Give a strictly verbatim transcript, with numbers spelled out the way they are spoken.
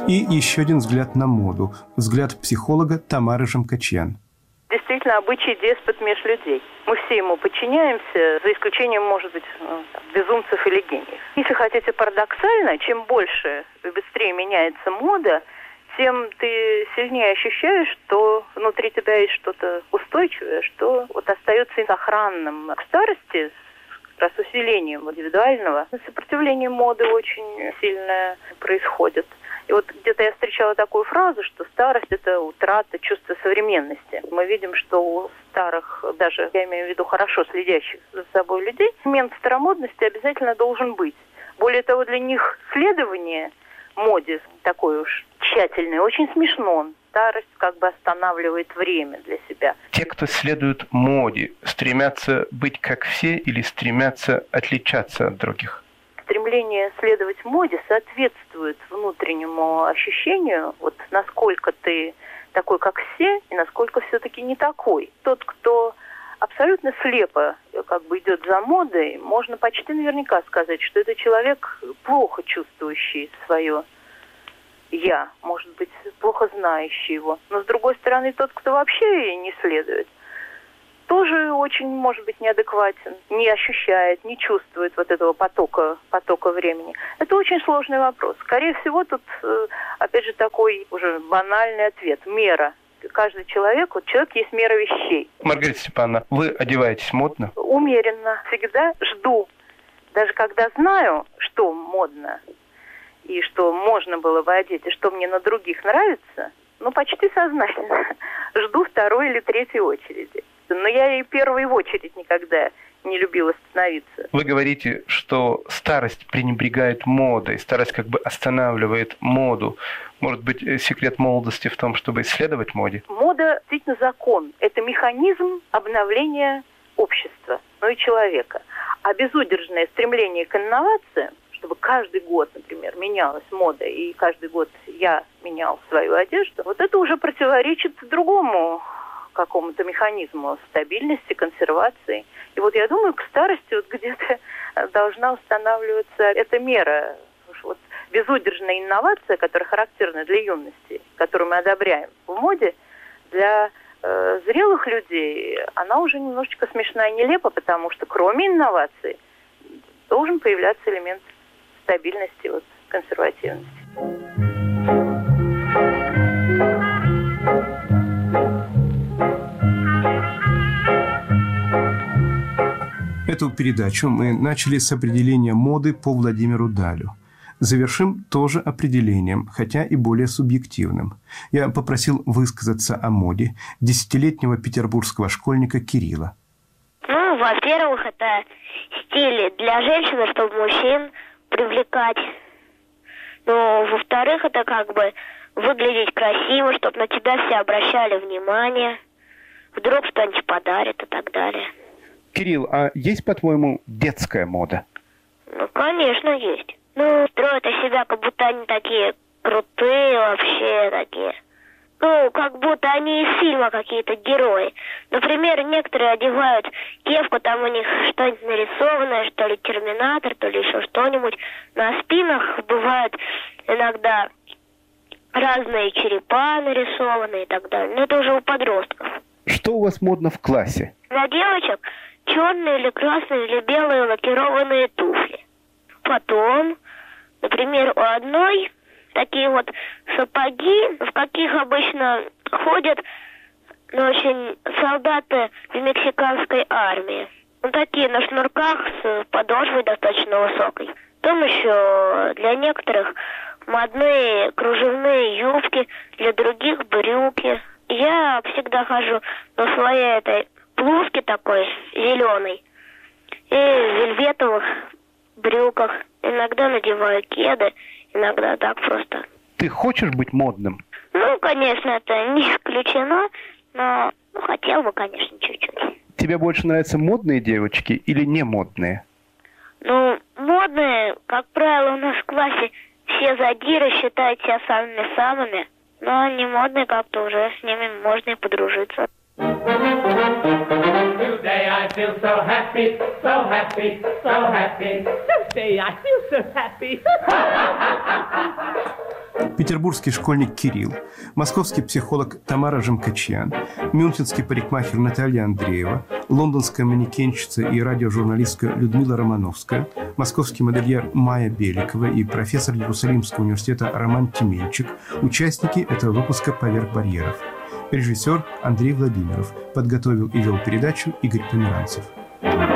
И еще один взгляд на моду. Взгляд психолога Тамары Жамкачян. Действительно, обычай деспот меж людей. Мы все ему подчиняемся, за исключением, может быть, ну, безумцев или гениев. Если хотите парадоксально, чем больше и быстрее меняется мода, тем ты сильнее ощущаешь, что внутри тебя есть что-то устойчивое, что вот остается сохранным. К старости, с усилением индивидуального, сопротивление моды очень сильное происходит. И вот где-то я встречала такую фразу, что старость – это утрата чувства современности. Мы видим, что у старых, даже я имею в виду хорошо следящих за собой людей, момент старомодности обязательно должен быть. Более того, для них следование моде такой уж тщательный очень смешно. Старость как бы останавливает время для себя. Те, кто следует моде, стремятся быть как все или стремятся отличаться от других? Стремление следовать моде соответствует внутреннему ощущению, вот насколько ты такой, как все, и насколько все-таки не такой. Тот, кто абсолютно слепо как бы идет за модой, можно почти наверняка сказать, что это человек, плохо чувствующий свое «я», может быть, плохо знающий его. Но, с другой стороны, тот, кто вообще не следует, тоже очень, может быть, неадекватен, не ощущает, не чувствует вот этого потока, потока времени. Это очень сложный вопрос. Скорее всего, тут, опять же, такой уже банальный ответ. Мера. Каждый человек, вот человек есть мера вещей. Маргарита Степановна, вы одеваетесь модно? Умеренно. Всегда жду. Даже когда знаю, что модно, и что можно было бы одеть, и что мне на других нравится, ну, почти сознательно жду второй или третьей очереди. Но я и первой в очередь никогда не любила становиться. Вы говорите, что старость пренебрегает модой, старость как бы останавливает моду. Может быть, секрет молодости в том, чтобы исследовать моде? Мода действительно закон. Это механизм обновления общества, ну и человека. А безудержное стремление к инновациям, чтобы каждый год, например, менялась мода, и каждый год я менял свою одежду, вот это уже противоречит другому какому-то механизму стабильности, консервации. И вот я думаю, к старости вот где-то должна устанавливаться эта мера. Вот безудержная инновация, которая характерна для юности, которую мы одобряем в моде, для э, зрелых людей, она уже немножечко смешная и нелепа, потому что кроме инноваций должен появляться элемент стабильности, вот, консервативности. Эту передачу мы начали с определения моды по Владимиру Далю. Завершим тоже определением, хотя и более субъективным. Я попросил высказаться о моде десятилетнего петербургского школьника Кирилла. Ну, во-первых, это стиль для женщины, чтобы мужчин привлекать. Ну, во-вторых, это как бы выглядеть красиво, чтобы на тебя все обращали внимание. Вдруг что-нибудь подарят и так далее. Кирилл, а есть, по-твоему, детская мода? Ну, конечно, есть. Ну, строят из себя, как будто они такие крутые вообще такие. Ну, как будто они из фильма какие-то герои. Например, некоторые одевают кепку, там у них что-нибудь нарисованное, что ли Терминатор, то ли еще что-нибудь. На спинах бывают иногда разные черепа нарисованные и так далее. Но это уже у подростков. Что у вас модно в классе? Для девочек черные или красные или белые лакированные туфли. Потом, например, у одной такие вот сапоги, в каких обычно ходят, ну, очень солдаты в мексиканской армии. Ну, такие на шнурках с подошвой достаточно высокой. Потом еще для некоторых модные кружевные юбки, для других брюки. Я всегда хожу на своей этой блузке такой зеленой и в вельветовых брюках. Иногда надеваю кеды, иногда так просто. Ты хочешь быть модным? Ну, конечно, это не исключено, но ну, хотел бы, конечно, чуть-чуть. Тебе больше нравятся модные девочки или не модные? Ну, модные, как правило, у нас в классе все задиры считают себя самыми-самыми, но не модные как-то уже с ними можно и подружиться. Today I feel so happy, so happy, so happy. Today I feel so happy. петербургский школьник Кирилл, московский психолог Тамара Жемкачьян, мюнхенский парикмахер Наталья Андреева, лондонская манекенщица и радиожурналистка Людмила Романовская, московский модельер Майя Беликова и профессор Иерусалимского университета Роман Тимельчик – участники этого выпуска «Поверх барьеров». Режиссер Андрей Владимиров. Подготовил и вел передачу Игорь Померанцев.